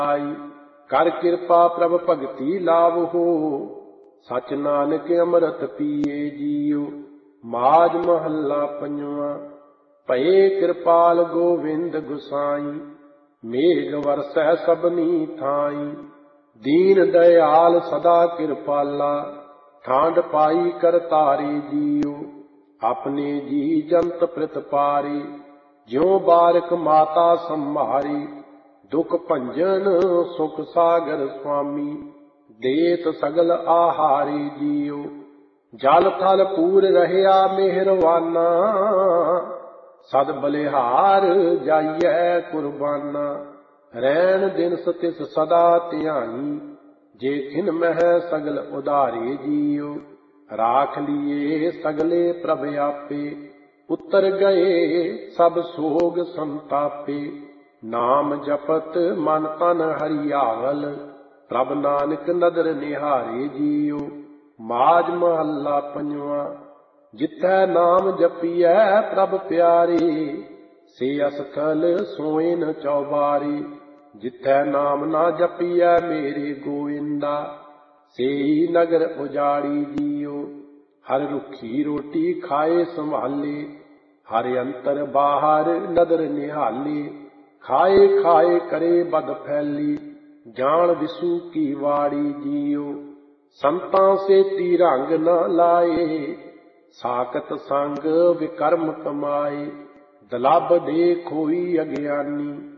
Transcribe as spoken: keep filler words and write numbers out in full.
ਆਈ। ਕਰ ਕਿਰਪਾ ਪ੍ਰਭ ਭਗਤੀ ਲਾਵੋ, ਸਚ ਨਾਨਕ ਅੰਮ੍ਰਿਤ ਪੀਏ ਜੀਉ। ਮਾਝ ਮਹੱਲਾ ਪੰਜਵਾਂ। ਭਏ ਕਿਰਪਾਲ ਗੋਵਿੰਦ ਗੁਸਾਈ, ਮੇਘ ਵਰਸੈ ਸਭਨੀ ਥਾਈ। ਦੀਨ ਦਇਆਲ ਸਦਾ ਕਿਰਪਾਲਾ, ਠਾਂਡ ਪਾਈ ਕਰਤਾਰੇ ਜੀਉ। ਆਪਣੇ ਜੀ ਜੰਤ ਪ੍ਰਤਪਾਰੇ, ਜਿਉ ਬਾਰਕ ਮਾਤਾ ਸੰਭਾਰੀ। ਦੁਖ ਭੰਜਨ ਸੁਖ ਸਾਗਰ ਸੁਆਮੀ, ਦੇਤ ਸਗਲ ਆਹਾਰੀ ਜੀਉ। ਜਲ ਥਲ ਪੂਰ ਰਹਿਆ ਮਿਹਰਵਾਨਾ, ਸਦ ਬਲਿਹਾਰ ਜਾਈਐ ਕੁਰਬਾਨਾ। ਰੈਣ ਦਿਨ ਤਿਸ ਸਦਾ ਧਿਆਨੀ, ਜੇ ਖਿਨ ਮਹਿ ਸਗਲ ਉਧਾਰੇ ਜੀਉ। ਰਾਖ ਲੀਏ ਸਗਲੇ ਪ੍ਰਭ ਆਪੇ, ਉਤਰ ਗਏ ਸਭ ਸੋਗ ਸੰਤਾਪੇ। ਨਾਮ ਜਪਤ ਮਨ ਤਨ ਹਰਿਆਵਲ, ਪ੍ਰਭ ਨਾਨਕ ਨਦਰ ਨਿਹਾਰੇ ਜੀਉ। ਮਾਝ ਮਹੱਲਾ ਪੰਜਵਾਂ। ਜਿਥੈ ਨਾਮ ਜਪੀਐ ਪ੍ਰਭ ਪਿਆਰੇ, ਸੇ ਅਸਥਲ ਸੋਏ ਨ ਚੌਬਾਰੇ। ਜਿਥੈ ਨਾਮ ਨਾ ਜਪੀਐ ਮੇਰੇ ਗੋਇੰਦਾ, ਸੇਈ ਨਗਰ ਉਜਾੜੀ ਜੀਉ। ਹਰ ਰੁੱਖੀ ਰੋਟੀ ਖਾਏ ਸੰਭਾਲੇ, ਹਰ ਅੰਤਰ ਬਾਹਰ ਨਦਰ ਨਿਹਾਲੇ। ਖਾਏ ਖਾਏ ਕਰੇ ਬਦ ਫੈਲੀ, ਜਾਣ ਵਿਸੂ ਕੀ ਵਾੜੀ ਜੀਉ। ਸੰਤਾਂ ਸੇਤੀ ਰੰਗ ਨ ਲਾਏ, ਸਾਕਤ ਸੰਗ ਵਿਕਰਮ ਕਮਾਏ। ਦਲਬ ਦੇ ਖੋਈ ਅਗਿਆਨੀ,